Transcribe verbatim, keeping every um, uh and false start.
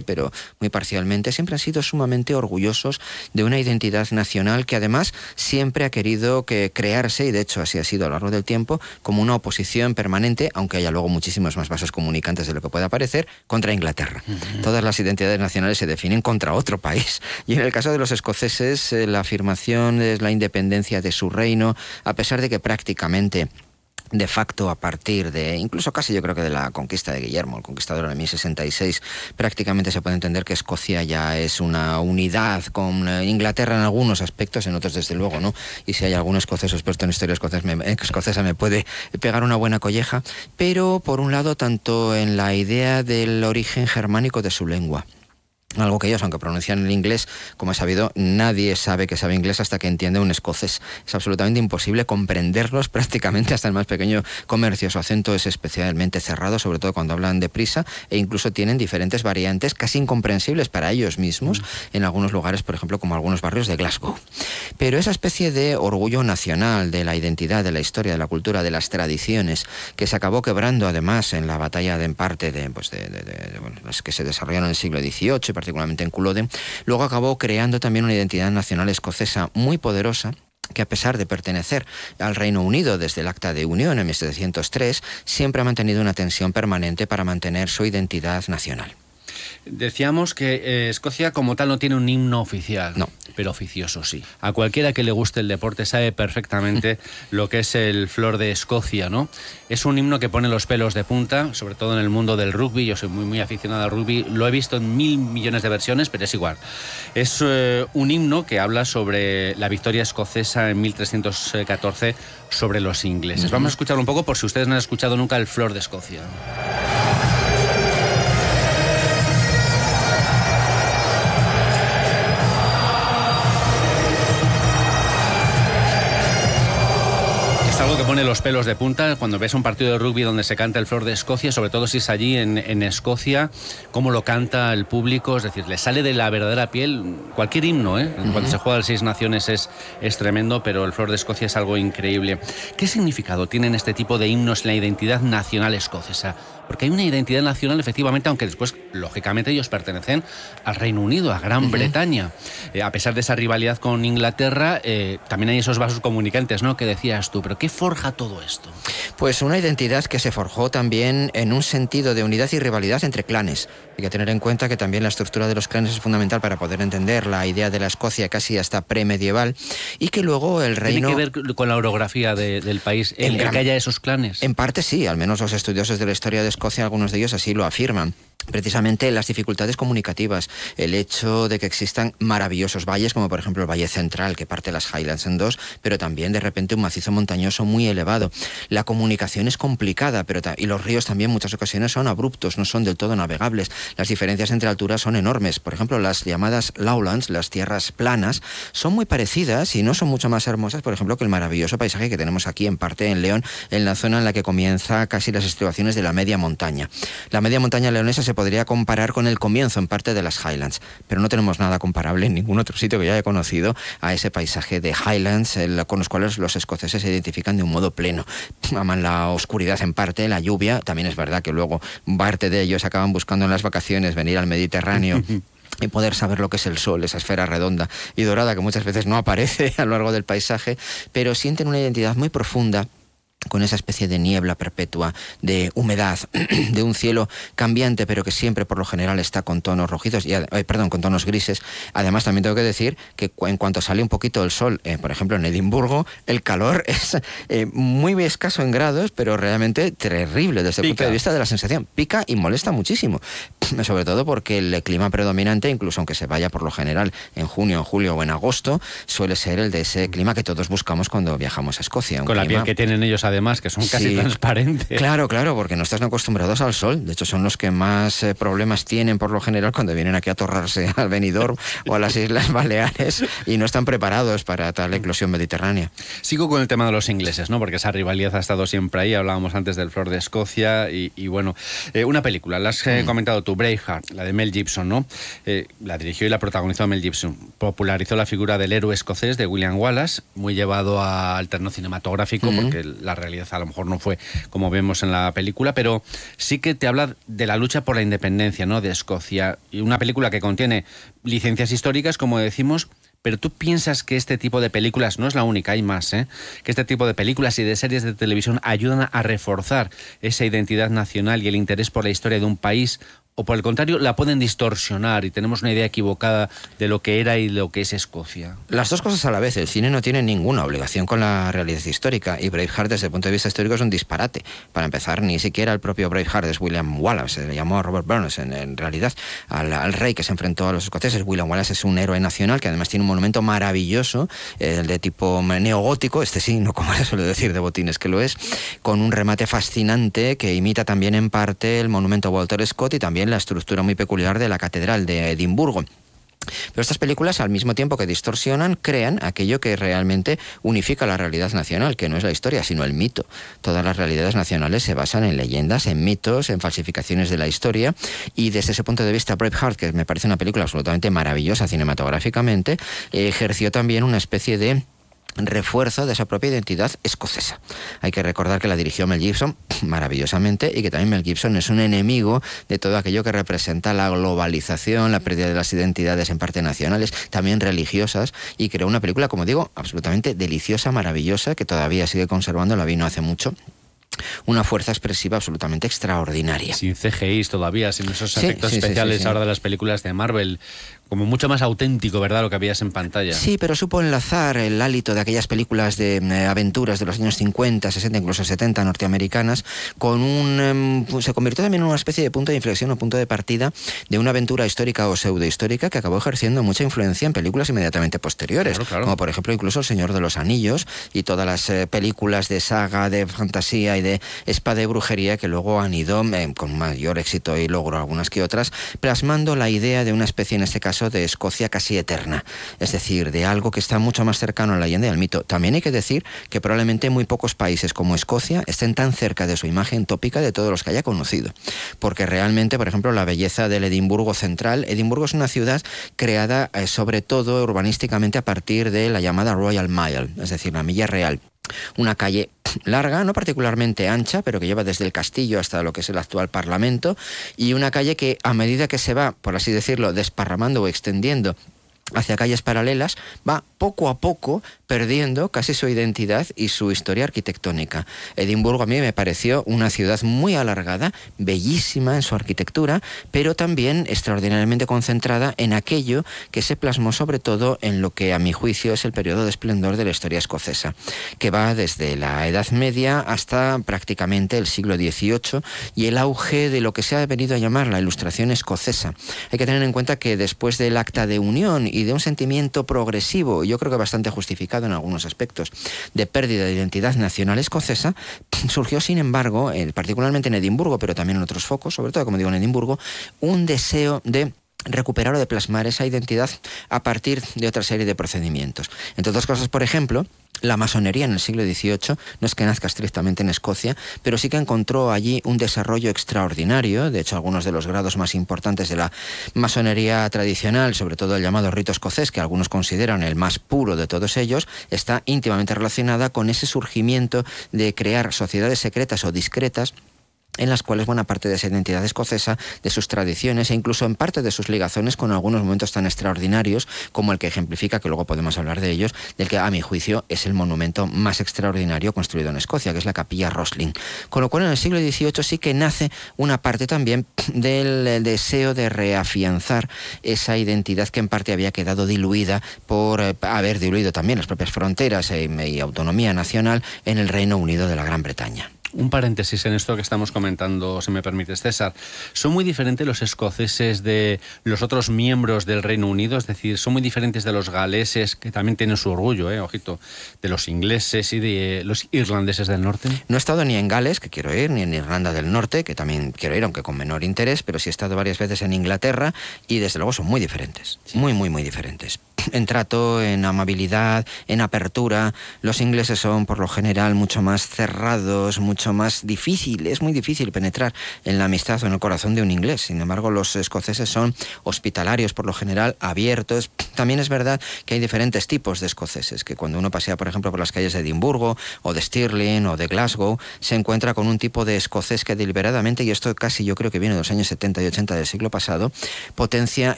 pero muy parcialmente, siempre han sido sumamente orgullosos de una identidad nacional que además siempre ha querido que crearse, y de hecho así ha sido a lo largo del tiempo, como una oposición permanente, aunque haya luego muchísimos más vasos comunicantes de lo que pueda parecer, contra Inglaterra. Uh-huh. Todas las identidades nacionales se definen contra otro país. Y en el caso de los escoceses, eh, la afirmación es la independencia de su reino, a pesar de que prácticamente de facto a partir de, incluso casi yo creo que de la conquista de Guillermo, el conquistador en mil sesenta y seis, prácticamente se puede entender que Escocia ya es una unidad con Inglaterra en algunos aspectos, en otros desde luego no, y si hay algún escocés experto en historia escocesa me, escocesa me puede pegar una buena colleja, pero por un lado tanto en la idea del origen germánico de su lengua, algo que ellos, aunque pronuncian el inglés, como he sabido, nadie sabe que sabe inglés hasta que entiende un escocés. Es absolutamente imposible comprenderlos prácticamente hasta el más pequeño comercio. Su acento es especialmente cerrado, sobre todo cuando hablan deprisa, e incluso tienen diferentes variantes casi incomprensibles para ellos mismos, mm. en algunos lugares, por ejemplo, como algunos barrios de Glasgow. Pero esa especie de orgullo nacional, de la identidad, de la historia, de la cultura, de las tradiciones, que se acabó quebrando además en la batalla de en parte de, pues de, de, de, de bueno, las que se desarrollaron en el siglo dieciocho, particularmente en Culloden, luego acabó creando también una identidad nacional escocesa muy poderosa, que a pesar de pertenecer al Reino Unido desde el Acta de Unión en mil setecientos tres, siempre ha mantenido una tensión permanente para mantener su identidad nacional. Decíamos que eh, Escocia como tal no tiene un himno oficial, no, pero oficioso sí. A cualquiera que le guste el deporte sabe perfectamente lo que es el Flor de Escocia, ¿no? Es un himno que pone los pelos de punta, sobre todo en el mundo del rugby. Yo soy muy, muy aficionado al rugby, lo he visto en mil millones de versiones, pero es igual. Es eh, un himno que habla sobre la victoria escocesa en mil trescientos catorce sobre los ingleses. Uh-huh. Vamos a escucharlo un poco por si ustedes no han escuchado nunca el Flor de Escocia. Algo que pone los pelos de punta cuando ves un partido de rugby donde se canta el Flor de Escocia, sobre todo si es allí en, en Escocia, cómo lo canta el público, es decir, le sale de la verdadera piel cualquier himno, ¿eh? Uh-huh. Cuando se juega el Seis Naciones es, es tremendo, pero el Flor de Escocia es algo increíble. ¿Qué significado tienen este tipo de himnos en la identidad nacional escocesa? Porque hay una identidad nacional, efectivamente, aunque después, lógicamente, ellos pertenecen al Reino Unido, a Gran uh-huh. Bretaña. Eh, a pesar de esa rivalidad con Inglaterra, eh, también hay esos vasos comunicantes, ¿no?, que decías tú. ¿Pero qué forja todo esto? Pues una identidad que se forjó también en un sentido de unidad y rivalidad entre clanes. Hay que tener en cuenta que también la estructura de los clanes es fundamental para poder entender la idea de la Escocia casi hasta premedieval, y que luego el reino... ¿Tiene que ver con la orografía de, del país, el, el gran... que haya esos clanes? En parte sí, al menos los estudiosos de la historia de Escocia, algunos de ellos así lo afirman. Precisamente las dificultades comunicativas, el hecho de que existan maravillosos valles, como por ejemplo el Valle Central, que parte las Highlands en dos, pero también de repente un macizo montañoso muy elevado. La comunicación es complicada, pero ta- y los ríos también en muchas ocasiones son abruptos, no son del todo navegables. Las diferencias entre alturas son enormes. Por ejemplo, las llamadas lowlands, las tierras planas, son muy parecidas y no son mucho más hermosas, por ejemplo, que el maravilloso paisaje que tenemos aquí en parte en León, en la zona en la que comienza casi las estribaciones de la media montaña. La media montaña leonesa se podría comparar con el comienzo en parte de las Highlands, pero no tenemos nada comparable en ningún otro sitio que yo haya conocido a ese paisaje de Highlands, el, con los cuales los escoceses se identifican de un modo pleno. Aman la oscuridad en parte, la lluvia. También es verdad que luego parte de ellos acaban buscando en las vacaciones venir al Mediterráneo y poder saber lo que es el sol, esa esfera redonda y dorada que muchas veces no aparece a lo largo del paisaje, pero sienten una identidad muy profunda con esa especie de niebla perpetua, de humedad, de un cielo cambiante, pero que siempre por lo general está con tonos rojizos, y, eh, perdón, con tonos grises. Además, también tengo que decir que en cuanto sale un poquito el sol, eh, por ejemplo en Edimburgo, el calor es eh, muy escaso en grados, pero realmente terrible desde el punto de vista de la sensación. Pica y molesta muchísimo, sobre todo porque el clima predominante, incluso aunque se vaya por lo general en junio, en julio o en agosto, suele ser el de ese clima que todos buscamos cuando viajamos a Escocia. Con la clima... piel que tienen ellos además, que son casi sí, transparentes. Claro, claro, porque no están acostumbrados al sol. De hecho, son los que más eh, problemas tienen por lo general cuando vienen aquí a torrarse al Benidorm o a las Islas Baleares y no están preparados para tal eclosión mediterránea. Sigo con el tema de los ingleses, ¿no? Porque esa rivalidad ha estado siempre ahí. Hablábamos antes del Flor de Escocia y, y bueno, eh, una película, la has eh, mm. comentado tú, Braveheart, la de Mel Gibson, ¿no? Eh, la dirigió y la protagonizó Mel Gibson. Popularizó la figura del héroe escocés de William Wallace, muy llevado al terreno cinematográfico, mm-hmm. porque la realidad a lo mejor no fue como vemos en la película, pero sí que te habla de la lucha por la independencia, ¿no?, de Escocia. Y una película que contiene licencias históricas, como decimos, pero tú piensas que este tipo de películas, no es la única, hay más, ¿eh?, que este tipo de películas y de series de televisión ayudan a reforzar esa identidad nacional y el interés por la historia de un país, o por el contrario, la pueden distorsionar y tenemos una idea equivocada de lo que era y lo que es Escocia. Las dos cosas a la vez. El cine no tiene ninguna obligación con la realidad histórica, y Braveheart desde el punto de vista histórico es un disparate. Para empezar, ni siquiera el propio Braveheart es William Wallace, se le llamó a Robert Burns en, en realidad, al, al rey que se enfrentó a los escoceses. William Wallace es un héroe nacional que además tiene un monumento maravilloso, el de tipo neogótico, este sí, no como se suele decir de botines que lo es, con un remate fascinante que imita también en parte el monumento a Walter Scott y también la estructura muy peculiar de la Catedral de Edimburgo. Pero estas películas, al mismo tiempo que distorsionan, crean aquello que realmente unifica la realidad nacional, que no es la historia, sino el mito. Todas las realidades nacionales se basan en leyendas, en mitos, en falsificaciones de la historia, y desde ese punto de vista Braveheart, que me parece una película absolutamente maravillosa cinematográficamente, ejerció también una especie de refuerzo de esa propia identidad escocesa. Hay que recordar que la dirigió Mel Gibson maravillosamente, y que también Mel Gibson es un enemigo de todo aquello que representa la globalización, la pérdida de las identidades en parte nacionales, también religiosas, y creó una película, como digo, absolutamente deliciosa, maravillosa, que todavía sigue conservando, la vi no hace mucho, una fuerza expresiva absolutamente extraordinaria. Sin C G I todavía, sin esos Sí, efectos sí, sí, especiales sí, sí. ahora de las películas de Marvel. Como mucho más auténtico, ¿verdad?, lo que habías en pantalla. Sí, pero supo enlazar el hálito de aquellas películas de eh, aventuras de los años cincuenta, sesenta, incluso setenta norteamericanas, con un... Eh, se convirtió también en una especie de punto de inflexión o punto de partida de una aventura histórica o pseudohistórica que acabó ejerciendo mucha influencia en películas inmediatamente posteriores. Claro, claro. Como por ejemplo incluso El Señor de los Anillos y todas las eh, películas de saga, de fantasía y de espada y brujería que luego han ido eh, con mayor éxito y logro algunas que otras, plasmando la idea de una especie, en este caso, de Escocia casi eterna, es decir, de algo que está mucho más cercano a la leyenda y al mito. También hay que decir que probablemente muy pocos países como Escocia estén tan cerca de su imagen tópica de todos los que haya conocido, porque realmente, por ejemplo, la belleza del Edimburgo central, Edimburgo es una ciudad creada eh, sobre todo urbanísticamente a partir de la llamada Royal Mile, es decir, la milla real. Una calle larga, no particularmente ancha, pero que lleva desde el castillo hasta lo que es el actual Parlamento, y una calle que, a medida que se va, por así decirlo, desparramando o extendiendo hacia calles paralelas, va poco a poco perdiendo casi su identidad y su historia arquitectónica. Edimburgo a mí me pareció una ciudad muy alargada, bellísima en su arquitectura, pero también extraordinariamente concentrada en aquello que se plasmó sobre todo en lo que a mi juicio es el periodo de esplendor de la historia escocesa, que va desde la Edad Media hasta prácticamente el siglo dieciocho y el auge de lo que se ha venido a llamar la Ilustración escocesa. Hay que tener en cuenta que después del Acta de Unión y de un sentimiento progresivo, yo creo que bastante justificado en algunos aspectos, de pérdida de identidad nacional escocesa, surgió sin embargo, eh, particularmente en Edimburgo, pero también en otros focos, sobre todo, como digo, en Edimburgo, un deseo de recuperar o de plasmar esa identidad a partir de otra serie de procedimientos. Entre otras cosas, por ejemplo, la masonería en el siglo dieciocho no es que nazca estrictamente en Escocia, pero sí que encontró allí un desarrollo extraordinario. De hecho, algunos de los grados más importantes de la masonería tradicional, sobre todo el llamado rito escocés, que algunos consideran el más puro de todos ellos, está íntimamente relacionada con ese surgimiento de crear sociedades secretas o discretas, en las cuales buena parte de esa identidad escocesa, de sus tradiciones e incluso en parte de sus ligazones con algunos momentos tan extraordinarios como el que ejemplifica, que luego podemos hablar de ellos, del que a mi juicio es el monumento más extraordinario construido en Escocia, que es la Capilla Rosslyn. Con lo cual en el siglo dieciocho sí que nace una parte también del deseo de reafianzar esa identidad que en parte había quedado diluida por eh, haber diluido también las propias fronteras e, y autonomía nacional en el Reino Unido de la Gran Bretaña. Un paréntesis en esto que estamos comentando, si me permites, César. ¿Son muy diferentes los escoceses de los otros miembros del Reino Unido? Es decir, ¿son muy diferentes de los galeses, que también tienen su orgullo, eh, ojito, de los ingleses y de los irlandeses del norte? No he estado ni en Gales, que quiero ir, ni en Irlanda del Norte, que también quiero ir, aunque con menor interés, pero sí he estado varias veces en Inglaterra y desde luego son muy diferentes, sí. muy, muy, muy diferentes. en trato, en amabilidad, en apertura. Los ingleses son, por lo general, mucho más cerrados, mucho más difícil, es muy difícil penetrar en la amistad o en el corazón de un inglés. Sin embargo, los escoceses son hospitalarios, por lo general, abiertos. También es verdad que hay diferentes tipos de escoceses, que cuando uno pasea, por ejemplo, por las calles de Edimburgo, o de Stirling, o de Glasgow, se encuentra con un tipo de escocés que deliberadamente, y esto casi yo creo que viene de los años setenta y ochenta del siglo pasado, potencia